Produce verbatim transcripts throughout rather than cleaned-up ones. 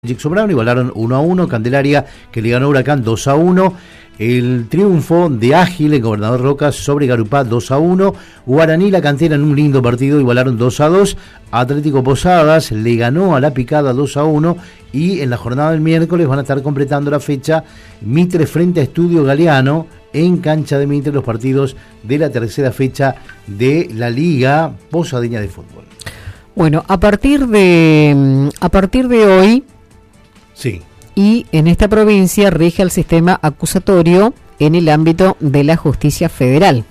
Jackson Brown igualaron uno a uno, Candelaria que le ganó a Huracán dos a uno, el triunfo de Ágil en Gobernador Roca sobre Garupá dos a uno, Guaraní y La Cantera en un lindo partido igualaron dos a dos, Atlético Posadas le ganó a La Picada dos a uno y en la jornada del miércoles van a estar completando la fecha Mitre frente a Estudio Galeano en cancha de Mitre los partidos de la tercera fecha de la Liga Posadeña de Fútbol. Bueno, a partir de a partir de hoy sí. Y en esta provincia rige el sistema acusatorio en el ámbito de la justicia federal.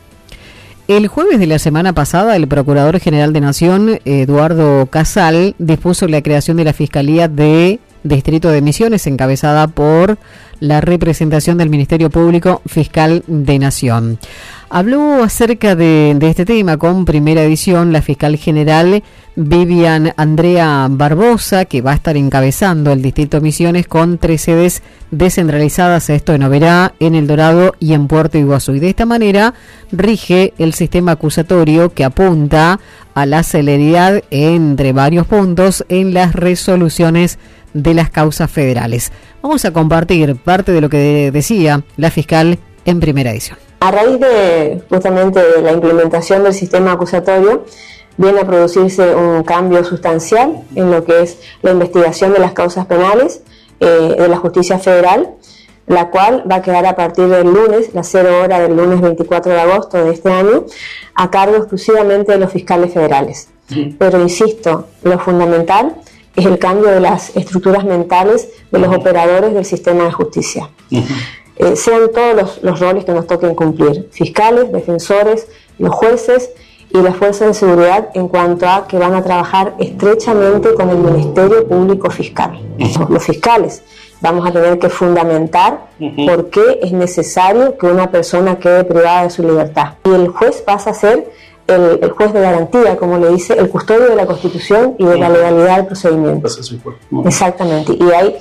El jueves de la semana pasada, el Procurador General de Nación, Eduardo Casal, dispuso la creación de la Fiscalía de Distrito de Misiones, encabezada por la representación del Ministerio Público Fiscal de Nación. Habló acerca de, de este tema con Primera Edición la fiscal general Vivian Andrea Barbosa, que va a estar encabezando el Distrito de Misiones con tres sedes descentralizadas, esto en Oberá, en El Dorado y en Puerto Iguazú. Y de esta manera rige el sistema acusatorio que apunta a la celeridad, entre varios puntos, en las resoluciones de las causas federales. Vamos a compartir parte de lo que decía la fiscal en Primera Edición. A raíz de justamente de la implementación del sistema acusatorio, viene a producirse un cambio sustancial en lo que es la investigación de las causas penales eh, de la justicia federal, la cual va a quedar a partir del lunes, la cero hora del lunes veinticuatro de agosto de este año, a cargo exclusivamente de los fiscales federales. Sí. Pero insisto, lo fundamental es el cambio de las estructuras mentales de los uh-huh. operadores del sistema de justicia. Uh-huh. Eh, sean todos los, los roles que nos toquen cumplir, fiscales, defensores, los jueces y las fuerzas de seguridad, en cuanto a que van a trabajar estrechamente con el Ministerio Público Fiscal. Uh-huh. Los fiscales vamos a tener que fundamentar uh-huh. por qué es necesario que una persona quede privada de su libertad. Y el juez pasa a ser el, el juez de garantía, como le dice, el custodio de la Constitución y de uh-huh. la legalidad del procedimiento. Uh-huh. Exactamente. Y hay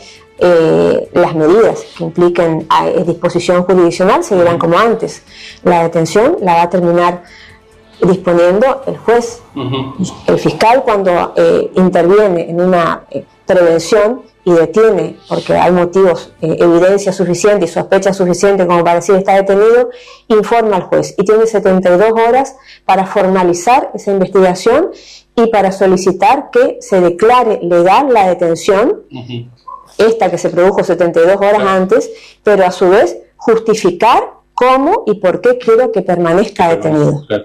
Eh, las medidas que impliquen a, a disposición jurisdiccional seguirán como antes. La detención la va a terminar disponiendo el juez. Uh-huh. El fiscal, cuando eh, interviene en una eh, prevención y detiene porque hay motivos, eh, evidencia suficiente y sospecha suficiente como para decir está detenido, informa al juez y tiene setenta y dos horas para formalizar esa investigación y para solicitar que se declare legal la detención. Uh-huh. Esta que se produjo setenta y dos horas claro. antes, pero a su vez justificar cómo y por qué quiero que permanezca claro, detenido. Claro.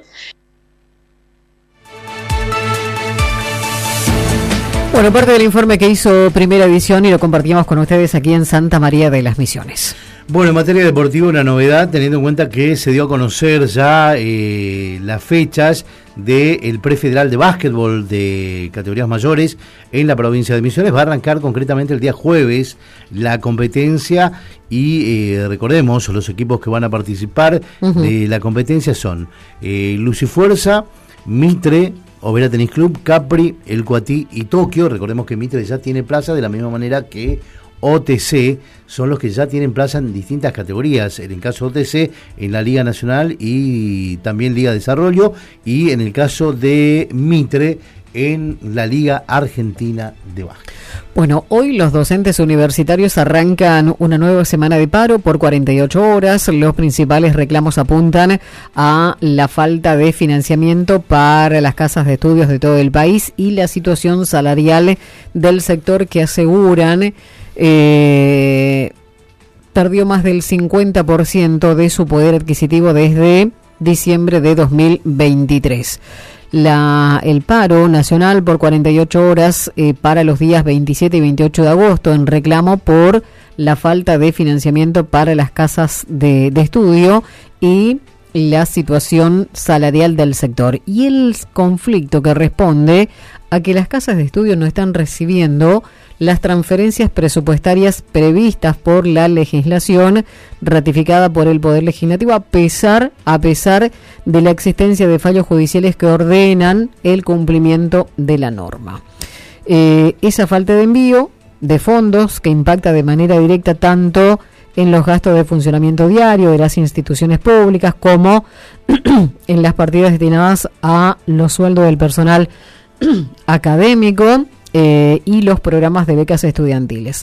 Bueno, parte del informe que hizo Primera Edición y lo compartimos con ustedes aquí en Santa María de las Misiones. Bueno, en materia deportiva una novedad, teniendo en cuenta que se dio a conocer ya eh, las fechas del prefederal de básquetbol de categorías mayores en la provincia de Misiones. Va a arrancar concretamente el día jueves la competencia y eh, recordemos, los equipos que van a participar uh-huh. de la competencia son eh, Lucifuerza, Mitre, Oberá Tenis Club, Capri, El Cuatí y Tokio. Recordemos que Mitre ya tiene plaza de la misma manera que O T C, son los que ya tienen plaza en distintas categorías, en el caso de O T C en la Liga Nacional y también Liga Desarrollo, y en el caso de Mitre en la Liga Argentina de Básquet. Bueno, hoy los docentes universitarios arrancan una nueva semana de paro por cuarenta y ocho horas. Los principales reclamos apuntan a la falta de financiamiento para las casas de estudios de todo el país y la situación salarial del sector que aseguran Eh, perdió más del cincuenta por ciento de su poder adquisitivo desde diciembre de dos mil veintitrés. La, el paro nacional por cuarenta y ocho horas eh, para los días veintisiete y veintiocho de agosto en reclamo por la falta de financiamiento para las casas de, de estudio y la situación salarial del sector y el conflicto que responde a que las casas de estudio no están recibiendo las transferencias presupuestarias previstas por la legislación ratificada por el Poder Legislativo a pesar, a pesar de la existencia de fallos judiciales que ordenan el cumplimiento de la norma. Eh, esa falta de envío de fondos que impacta de manera directa tanto en los gastos de funcionamiento diario de las instituciones públicas como en las partidas destinadas a los sueldos del personal académico eh, y los programas de becas estudiantiles.